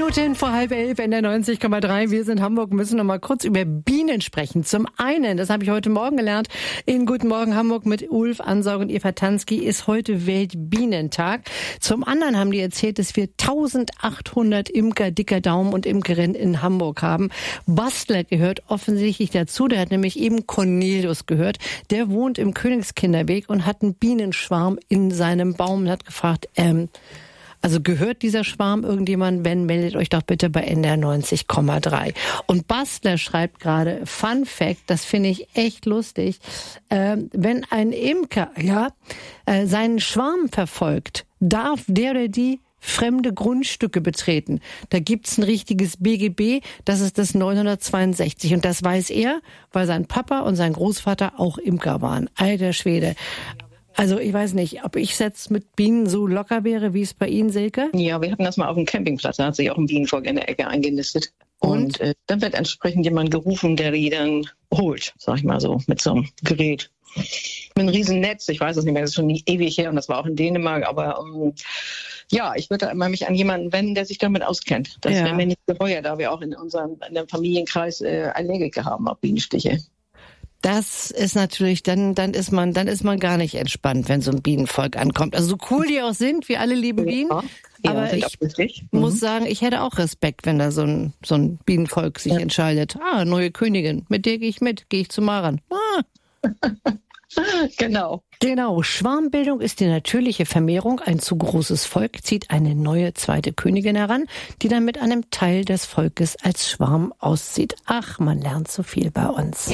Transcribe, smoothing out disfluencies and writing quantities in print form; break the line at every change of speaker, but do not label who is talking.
Minuten vor 10:30 in der 90,3. Wir sind Hamburg, müssen noch mal kurz über Bienen sprechen. Zum einen, das habe ich heute Morgen gelernt, in Guten Morgen Hamburg mit Ulf Ansaug und Eva Tansky, ist heute Weltbienentag. Zum anderen haben die erzählt, dass wir 1800 Imker, dicker Daumen und Imkerinnen in Hamburg haben. Bastler gehört offensichtlich dazu. Der hat nämlich eben Cornelius gehört. Der wohnt im Königskinderweg und hat einen Bienenschwarm in seinem Baum und hat gefragt, also gehört dieser Schwarm irgendjemand? Wenn, meldet euch doch bitte bei NDR 90,3. Und Bastler schreibt gerade, Fun Fact, das finde ich echt lustig, wenn ein Imker seinen Schwarm verfolgt, darf der oder die fremde Grundstücke betreten. Da gibt's ein richtiges BGB, das ist das 962. Und das weiß er, weil sein Papa und sein Großvater auch Imker waren. Alter Schwede. Also ich weiß nicht, ob ich jetzt mit Bienen so locker wäre, wie es bei Ihnen, Silke?
Ja, wir hatten das mal auf dem Campingplatz, da hat sich auch ein Bienenvolk in der Ecke eingenistet. Und dann wird entsprechend jemand gerufen, der die dann holt, sag ich mal so, mit so einem Gerät. Mit einem riesen Netz, ich weiß es nicht mehr, das ist schon ewig her und das war auch in Dänemark, aber ja, ich würde immer mich an jemanden wenden, der sich damit auskennt. Das wäre mir nicht geheuer, da wir auch in dem Familienkreis Allergiker haben auf Bienenstiche.
Das ist natürlich, dann ist man gar nicht entspannt, wenn so ein Bienenvolk ankommt. Also so cool die auch sind, wir alle lieben Bienen. Aber ich muss sagen, ich hätte auch Respekt, wenn da so ein Bienenvolk sich entscheidet. Neue Königin, mit der gehe ich mit, gehe ich zu Maran.
Genau.
Schwarmbildung ist die natürliche Vermehrung. Ein zu großes Volk zieht eine neue zweite Königin heran, die dann mit einem Teil des Volkes als Schwarm auszieht. Ach, man lernt so viel bei uns.